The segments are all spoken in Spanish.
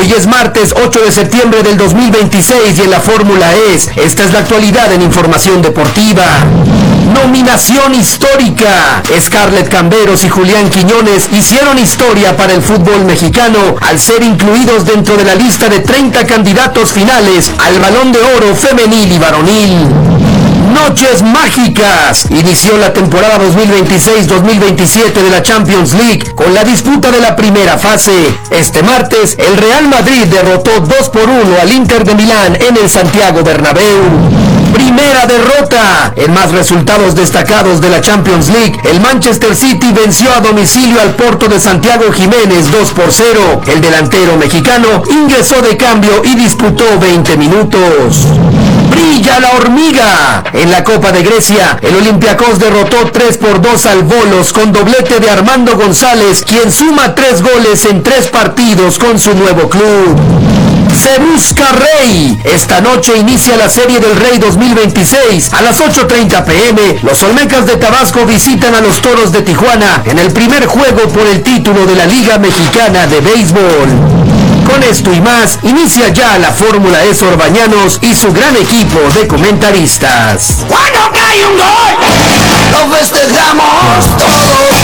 Hoy es martes 8 de septiembre del 2026 y en la Fórmula E, esta es la actualidad en información deportiva. Nominación histórica. Scarlett Camberos y Julián Quiñones hicieron historia para el fútbol mexicano al ser incluidos dentro de la lista de 30 candidatos finales al Balón de Oro femenil y varonil. Noches mágicas. Inició la temporada 2026-2027 de la Champions League con la disputa de la primera fase. Este martes, el Real Madrid derrotó 2-1 al Inter de Milán en el Santiago Bernabéu. Primera derrota. En más resultados destacados de la Champions League, el Manchester City venció a domicilio al Porto de Santiago Jiménez 2-0. El delantero mexicano ingresó de cambio y disputó 20 minutos. Brilla la hormiga. En la Copa de Grecia, el Olympiacos derrotó 3-2 al Volos con doblete de Armando González, quien suma 3 goles en 3 partidos con su nuevo club. Se busca rey. Esta noche inicia la Serie del Rey 2026. A las 8:30 p.m., los Olmecas de Tabasco visitan a los Toros de Tijuana en el primer juego por el título de la Liga Mexicana de Béisbol. Con esto y más, inicia ya la Fórmula E Orbañanos y su gran equipo de comentaristas. ¡Cuando cae un gol! ¡Lo festejamos todos!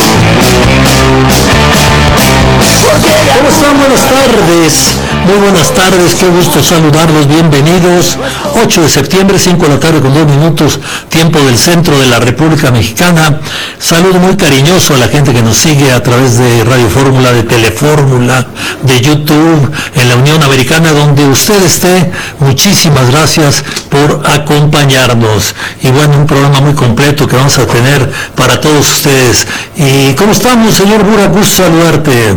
¿Cómo están? Buenas tardes. Muy buenas tardes, qué gusto saludarlos, bienvenidos. 8 de septiembre, 5 de la tarde con 2 minutos, tiempo del centro de la República Mexicana. Saludo muy cariñoso a la gente que nos sigue a través de Radio Fórmula, de Telefórmula, de YouTube, en la Unión Americana, donde usted esté. Muchísimas gracias por acompañarnos. Y bueno, un programa muy completo que vamos a tener para todos ustedes. ¿Y cómo estamos, señor Bura? Gusto saludarte.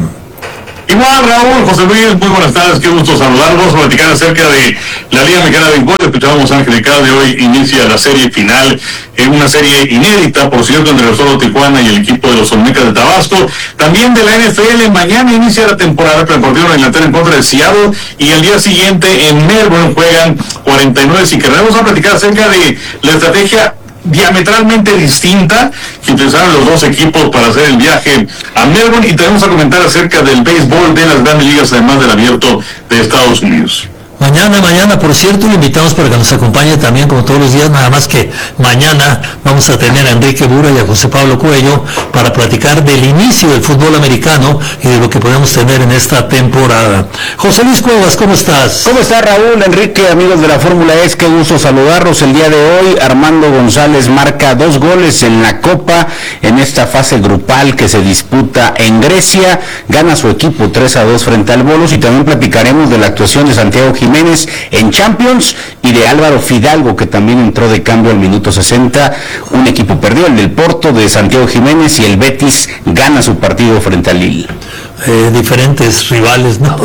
Igual, Raúl, José Luis, muy buenas tardes, qué gusto saludarlos, platicar acerca de la Liga Mexicana de Béisbol. Escuchábamos a Angelical, de hoy inicia la serie final, una serie inédita, por cierto, entre el Solo Tijuana y el equipo de los Olmecas de Tabasco. También de la NFL, mañana inicia la temporada, pero el partido de Inglaterra en contra de Seattle, y el día siguiente en Melbourne juegan 49 sin querer. Vamos a platicar acerca de la estrategia diametralmente distinta que utilizaron los dos equipos para hacer el viaje a Melbourne, y tenemos a comentar acerca del béisbol de las grandes ligas, además del abierto de Estados Unidos. Mañana, por cierto, lo invitamos para que nos acompañe también, como todos los días, nada más que mañana vamos a tener a Enrique Bura y a José Pablo Cuello para platicar del inicio del fútbol americano y de lo que podemos tener en esta temporada. José Luis Cuevas, ¿cómo estás? ¿Cómo está, Raúl, Enrique, amigos de la Fórmula E? Qué gusto saludarlos el día de hoy. Armando González marca 2 goles en la Copa en esta fase grupal que se disputa en Grecia. Gana su equipo 3-2 frente al Volos, y también platicaremos de la actuación de Santiago Jiménez en Champions y de Álvaro Fidalgo, que también entró de cambio al minuto 60. Un equipo perdió, el del Porto de Santiago Jiménez, y el Betis gana su partido frente al Lille. Diferentes rivales, ¿no?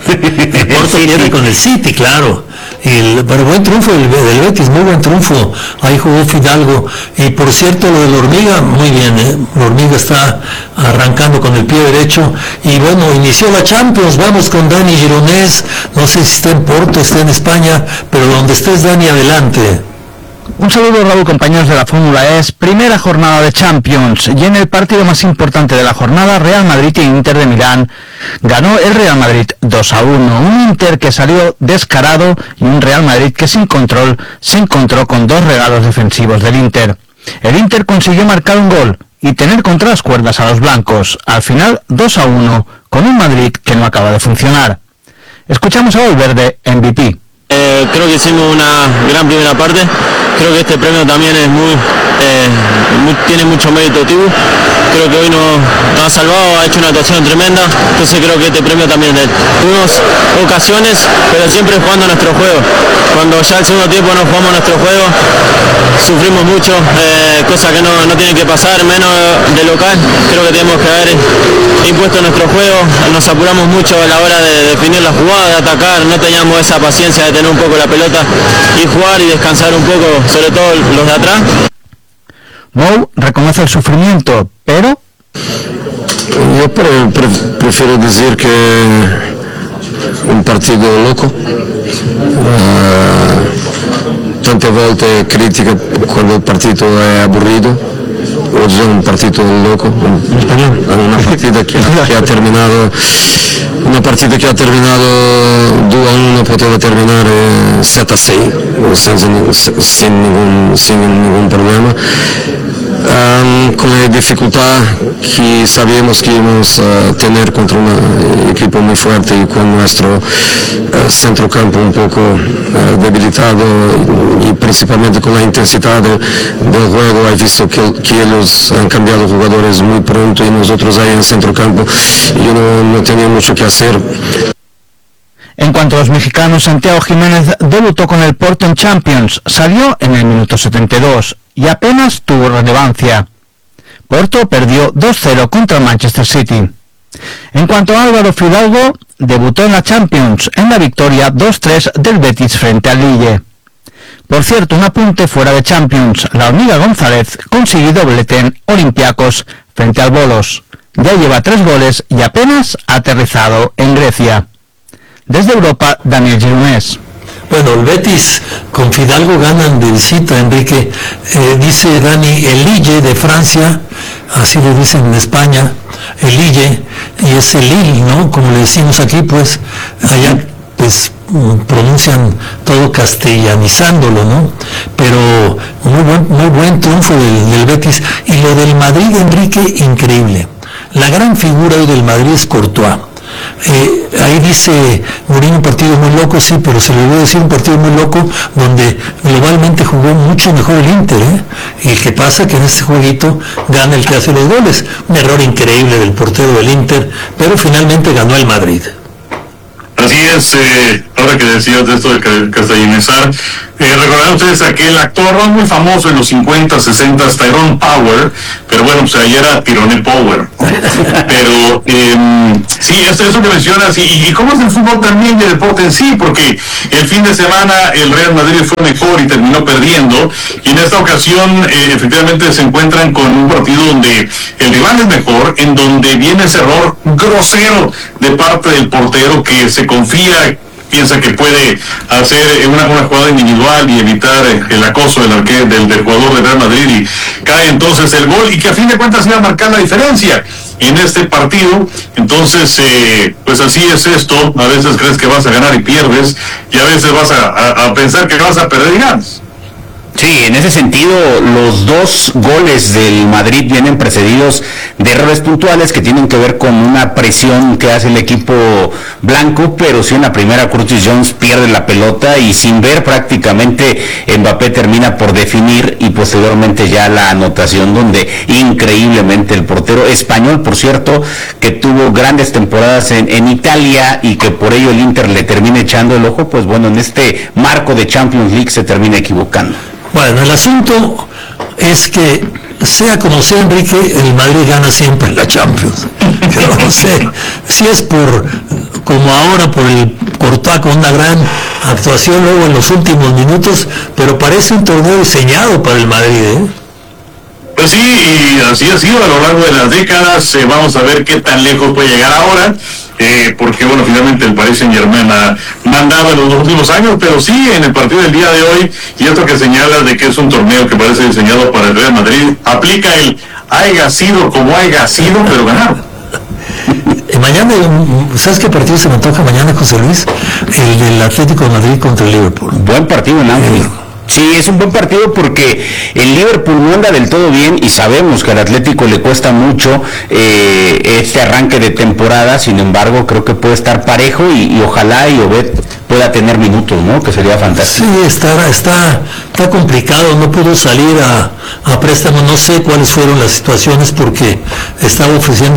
El Porto pierde con el City, claro. Pero buen triunfo del Betis, muy buen triunfo. Ahí jugó Fidalgo. Y por cierto, lo de la hormiga, muy bien, La hormiga está arrancando con el pie derecho. Y bueno, inició la Champions. Vamos con Dani Gironés. No sé si está en Porto, está en España, pero donde estés, Dani, adelante. Un saludo, Raúl, compañeros de la Fórmula E. Primera jornada de Champions, y en el partido más importante de la jornada, Real Madrid y Inter de Milán. Ganó el Real Madrid 2-1, un Inter que salió descarado y un Real Madrid que sin control se encontró con 2 regalos defensivos del Inter. El Inter consiguió marcar un gol y tener contra las cuerdas a los blancos. Al final 2-1, con un Madrid que no acaba de funcionar. Escuchamos a Valverde, MVP. Creo que hicimos una gran primera parte. Creo que este premio también es tiene mucho mérito Tibu. Creo que hoy nos ha salvado, ha hecho una actuación tremenda, entonces creo que este premio también es de él. Tuvimos ocasiones, pero siempre jugando nuestro juego. Cuando ya el segundo tiempo no jugamos nuestro juego, sufrimos mucho, cosa que no tiene que pasar, menos de local. Creo que tenemos que haber impuesto nuestro juego, nos apuramos mucho a la hora de definir la jugada, de atacar, no teníamos esa paciencia de tener un poco la pelota y jugar y descansar un poco, sobre todo los de atrás. Mou reconoce el sufrimiento, pero... Yo prefiero decir que un partido loco. Tante volte critica quando il partito è aburrido. Oggi è un partito loco, una partita che ha terminato una partida que ha terminado 2-1, poteva terminar 7-6 sin ningún problema. Con la dificultad que sabíamos que íbamos a tener contra un equipo muy fuerte y con nuestro centrocampo un poco debilitado y principalmente con la intensidad del juego. He visto que ellos han cambiado jugadores muy pronto y nosotros ahí en el centrocampo yo no tenía mucho que hacer. En cuanto a los mexicanos, Santiago Jiménez debutó con el Porto en Champions, salió en el minuto 72 y apenas tuvo relevancia. Porto perdió 2-0 contra el Manchester City. En cuanto a Álvaro Fidalgo, debutó en la Champions, en la victoria 2-3 del Betis frente al Lille. Por cierto, un apunte fuera de Champions, la Hormiga González consiguió doblete en Olympiacos frente al Bolos. Ya lleva 3 goles y apenas ha aterrizado en Grecia. Desde Europa, Daniel Gironés. Bueno, el Betis con Fidalgo ganan de visita, Enrique. Dice Dani, el Lille de Francia, así le dicen en España, el Lille, y es el Lille, ¿no? Como le decimos aquí, pues, allá, pues, pronuncian todo castellanizándolo, ¿no? Pero muy buen triunfo del Betis. Y lo del Madrid, Enrique, increíble. La gran figura hoy del Madrid es Courtois. Ahí dice Mourinho, un partido muy loco, sí, pero se le voy a decir un partido muy loco donde globalmente jugó mucho mejor el Inter, y el que pasa que en este jueguito gana el que hace los goles. Un error increíble del portero del Inter, pero finalmente ganó el Madrid. Así es, ahora que decías de esto de castellanizar, recordarán ustedes aquel actor muy famoso en los 50, 60, Tyrone Power, pero bueno, pues ayer era Tyrone Power. Pero sí, eso que mencionas, y cómo es el fútbol también y el deporte en sí, porque el fin de semana el Real Madrid fue mejor y terminó perdiendo, y en esta ocasión efectivamente se encuentran con un partido donde el rival es mejor, en donde viene ese error grosero de parte del portero que se confía, piensa que puede hacer una jugada individual y evitar el acoso del jugador de Real Madrid, y cae entonces el gol, y que a fin de cuentas iba a marcar la diferencia en este partido. Entonces pues así es esto, a veces crees que vas a ganar y pierdes, y a veces vas a pensar que vas a perder y ganas. Sí, en ese sentido, los 2 goles del Madrid vienen precedidos de errores puntuales que tienen que ver con una presión que hace el equipo blanco, pero sí en la primera Curtis Jones pierde la pelota y sin ver prácticamente Mbappé termina por definir, y posteriormente ya la anotación donde increíblemente el portero español, por cierto, que tuvo grandes temporadas en Italia y que por ello el Inter le termina echando el ojo, pues bueno, en este marco de Champions League se termina equivocando. Bueno, el asunto es que, sea como sea, Enrique, el Madrid gana siempre en la Champions. Pero no sé si es como ahora, por el Courtois con una gran actuación luego en los últimos minutos, pero parece un torneo diseñado para el Madrid, Pues sí, y así ha sido a lo largo de las décadas. Vamos a ver qué tan lejos puede llegar ahora, porque bueno, finalmente el Paris Saint-Germain ha mandado en los últimos años, pero sí, en el partido del día de hoy, y esto que señala de que es un torneo que parece diseñado para el Real Madrid, aplica el haya sido como haya sido, pero ganado. Mañana, ¿sabes qué partido se me antoja mañana, José Luis? El del Atlético de Madrid contra el Liverpool. Buen partido en Anfield. Sí, es un buen partido porque el Liverpool no anda del todo bien y sabemos que al Atlético le cuesta mucho este arranque de temporada. Sin embargo, creo que puede estar parejo y ojalá y Obed pueda tener minutos, ¿no? Que sería fantástico. Sí, está complicado, no pudo salir a préstamo, no sé cuáles fueron las situaciones, porque estaba ofreciendo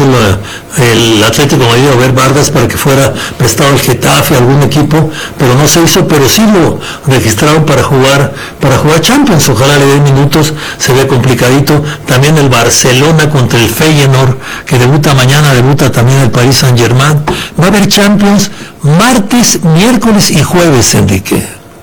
el Atlético de Madrid a Obed Vargas para que fuera prestado al Getafe, a algún equipo, pero no se hizo, pero sí lo registraron para jugar Champions. Ojalá le den minutos, se ve complicadito. También el Barcelona contra el Feyenoord, que debuta mañana, debuta también el Paris Saint-Germain. Va a haber Champions martes, miércoles y jueves, Enrique.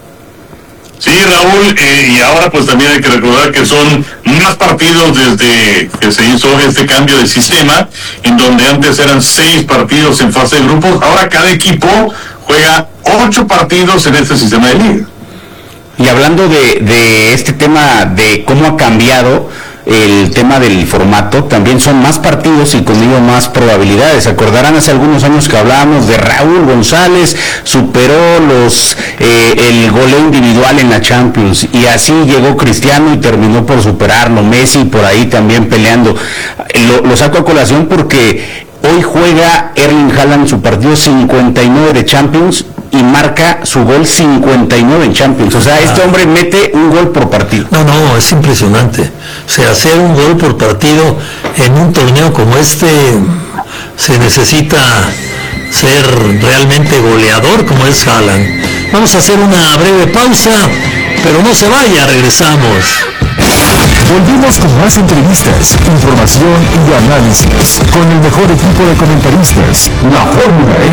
Sí, Raúl, y ahora pues también hay que recordar que son más partidos desde que se hizo este cambio de sistema, en donde antes eran 6 partidos en fase de grupos, ahora cada equipo juega 8 partidos en este sistema de liga. Y hablando de este tema de cómo ha cambiado, el tema del formato, también son más partidos y con ello más probabilidades. Acordarán hace algunos años que hablábamos de Raúl González, superó el goleo individual en la Champions, y así llegó Cristiano y terminó por superarlo, Messi por ahí también peleando. Lo saco a colación porque hoy juega Erling Haaland su partido 59 de Champions y marca su gol 59 en Champions. O sea, este hombre mete un gol por partido. No, es impresionante. O sea, hacer un gol por partido en un torneo como este, se necesita ser realmente goleador como es Haaland. Vamos a hacer una breve pausa, pero no se vaya, regresamos. Volvimos con más entrevistas, información y análisis con el mejor equipo de comentaristas, la Fórmula E.